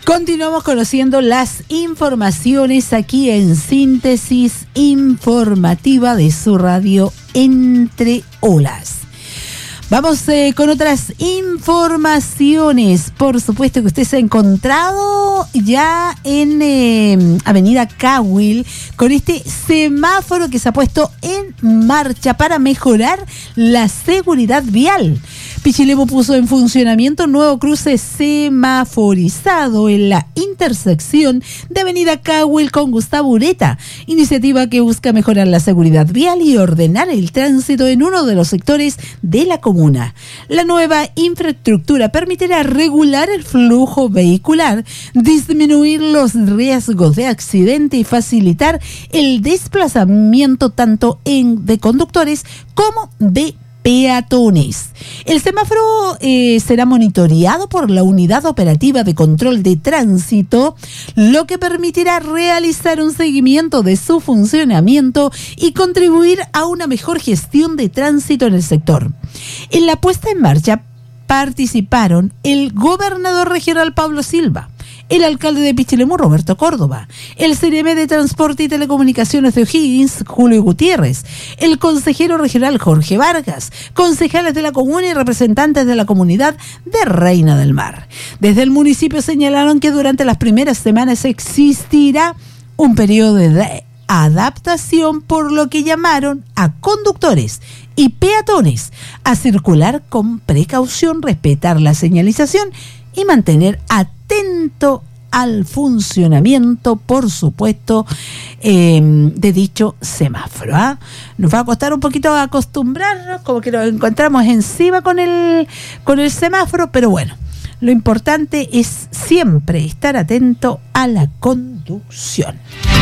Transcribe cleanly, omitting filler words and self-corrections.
Continuamos conociendo las informaciones aquí en Síntesis Informativa de su radio Entre Olas. Vamos con otras informaciones. Por supuesto que usted se ha encontrado ya en Avenida Cahuil con este semáforo que se ha puesto en marcha para mejorar la seguridad vial. Pichilemu puso en funcionamiento un nuevo cruce semaforizado en la intersección de Avenida Cahuil con Gustavo Ureta, iniciativa que busca mejorar la seguridad vial y ordenar el tránsito en uno de los sectores de la comuna. La nueva infraestructura permitirá regular el flujo vehicular, disminuir los riesgos de accidente y facilitar el desplazamiento tanto de conductores como de peatones. El semáforo será monitoreado por la Unidad Operativa de Control de Tránsito, lo que permitirá realizar un seguimiento de su funcionamiento y contribuir a una mejor gestión de tránsito en el sector. En la puesta en marcha participaron el gobernador regional Pablo Silva, el alcalde de Pichilemu, Roberto Córdoba, el CNM de Transporte y Telecomunicaciones de O'Higgins, Julio Gutiérrez, el consejero regional Jorge Vargas, concejales de la comuna y representantes de la comunidad de Reina del Mar. Desde el municipio señalaron que durante las primeras semanas existirá un periodo de adaptación, por lo que llamaron a conductores y peatones a circular con precaución, respetar la señalización y mantener atento al funcionamiento, por supuesto, de dicho semáforo. Nos va a costar un poquito acostumbrarnos, como que nos encontramos encima con el semáforo, pero bueno, lo importante es siempre estar atento a la conducción.